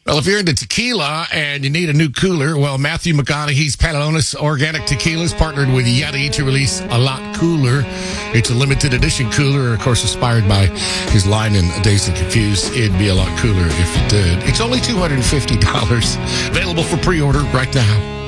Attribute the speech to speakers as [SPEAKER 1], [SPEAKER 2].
[SPEAKER 1] Well, if you're into tequila and you need a new cooler, well, Matthew McConaughey's Patagones Organic Tequilas partnered with Yeti to release a lot cooler. It's a limited edition cooler, of course, inspired by his line in Dazed and Confused. It'd be a lot cooler if it did. It's only $250. Available for pre-order right now.